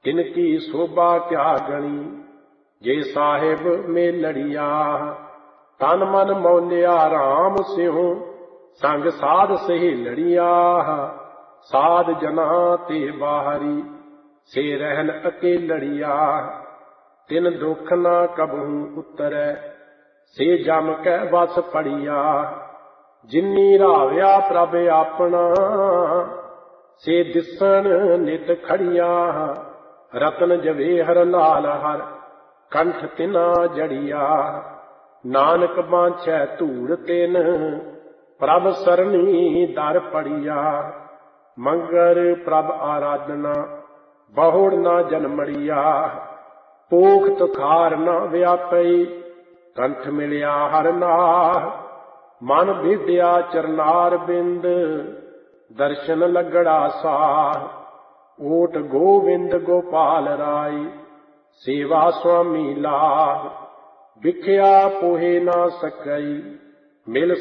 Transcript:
तिनकी शोभा क्या गणी, जे साहिब में लड़िया। तन मन मौलिया राम सिंह, संग साध सही लड़िया। साध जना ते बाहरी, से रहन अकेलड़िया। तिन दुख न कबहू उतरै, से जम कै बस पड़िया। जिन्नी राव्या प्रभ अपना, से दिसन नित खड़िया। रतन जवेहर लाल हर, कंठ तिना जड़िया। नानक बांछै धूड़ तिन, प्रभ सरनी दर पड़िया। मंगर प्रभ आराधना, बहुड़ न जन्मड़िया। पोख तुखार न व्यापई, कंठ मिलिया हर नाह। मन विद्या चरनार बिंद, दर्शन लगड़ा साह। ओट गोविंद गोपाल राय, सेवा स्वामी लाभ। बिख्या पोहे ना सकई, मिल